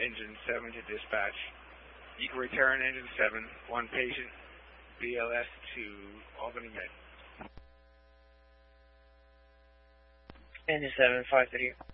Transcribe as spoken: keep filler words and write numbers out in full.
engine seven to dispatch. You can return engine seven, one patient, B L S to Albany Med. Engine seven, five thirty.